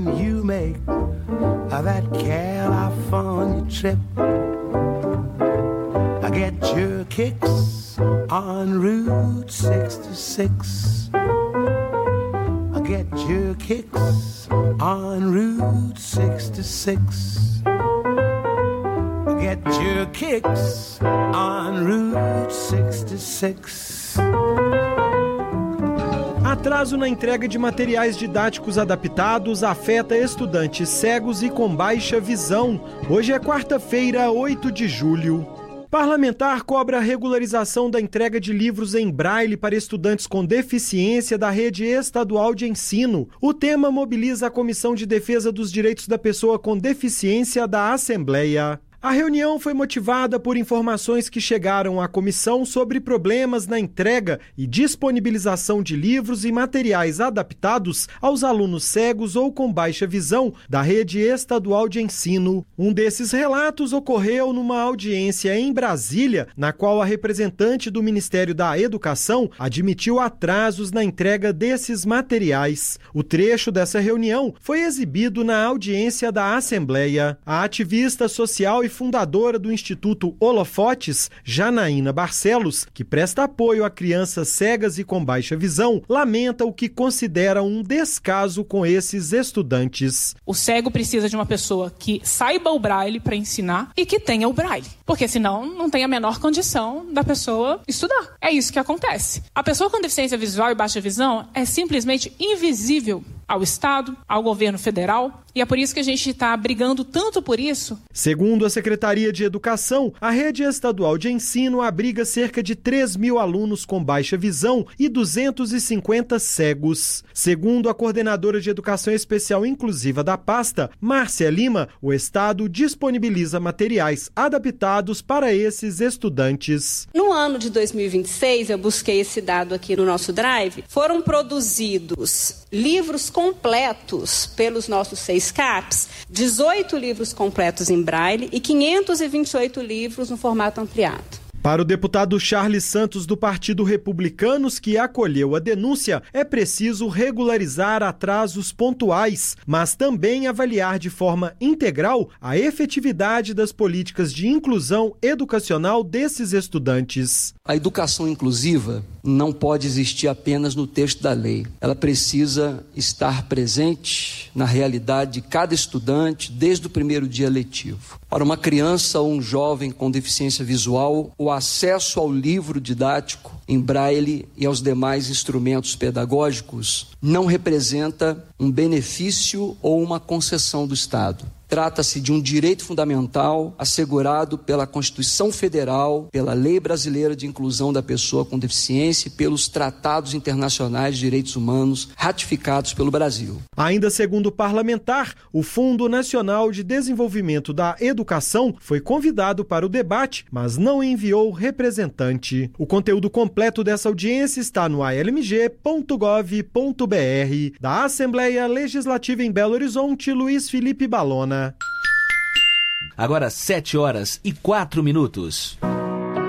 You make that California trip. I get your kicks on Route 66. I get your kicks on Route 66. I get your kicks on Route 66. Atraso na entrega de materiais didáticos adaptados afeta estudantes cegos e com baixa visão. Hoje é quarta-feira, 8 de julho. Parlamentar cobra a regularização da entrega de livros em braille para estudantes com deficiência da rede estadual de ensino. O tema mobiliza a Comissão de Defesa dos Direitos da Pessoa com Deficiência da Assembleia. A reunião foi motivada por informações que chegaram à comissão sobre problemas na entrega e disponibilização de livros e materiais adaptados aos alunos cegos ou com baixa visão da rede estadual de ensino. Um desses relatos ocorreu numa audiência em Brasília, na qual a representante do Ministério da Educação admitiu atrasos na entrega desses materiais. O trecho dessa reunião foi exibido na audiência da Assembleia. A ativista social e fundadora do Instituto Holofotes, Janaína Barcelos, que presta apoio a crianças cegas e com baixa visão, lamenta o que considera um descaso com esses estudantes. O cego precisa de uma pessoa que saiba o braille para ensinar e que tenha o braille, porque senão não tem a menor condição da pessoa estudar. É isso que acontece. A pessoa com deficiência visual e baixa visão é simplesmente invisível ao Estado, ao governo federal, e é por isso que a gente está brigando tanto por isso. Segundo a Secretaria de Educação, a rede estadual de ensino abriga cerca de 3.000 alunos com baixa visão e 250 cegos. Segundo a coordenadora de Educação Especial Inclusiva da pasta, Márcia Lima, o Estado disponibiliza materiais adaptados para esses estudantes. No ano de 2026, eu busquei esse dado aqui no nosso Drive, foram produzidos livros completos pelos nossos 6 CAPs, 18 livros completos em braille e 528 livros no formato ampliado. Para o deputado Charles Santos, do Partido Republicanos, que acolheu a denúncia, é preciso regularizar atrasos pontuais, mas também avaliar de forma integral a efetividade das políticas de inclusão educacional desses estudantes. A educação inclusiva não pode existir apenas no texto da lei. Ela precisa estar presente na realidade de cada estudante desde o primeiro dia letivo. Para uma criança ou um jovem com deficiência visual, o acesso ao livro didático em braille e aos demais instrumentos pedagógicos não representa um benefício ou uma concessão do Estado. Trata-se de um direito fundamental assegurado pela Constituição Federal, pela Lei Brasileira de Inclusão da Pessoa com Deficiência e pelos tratados internacionais de direitos humanos ratificados pelo Brasil. Ainda segundo o parlamentar, o Fundo Nacional de Desenvolvimento da Educação foi convidado para o debate, mas não enviou representante. O conteúdo completo dessa audiência está no almg.gov.br. Da Assembleia Legislativa em Belo Horizonte, Luiz Felipe Balona. Agora 7 horas e 4 minutos.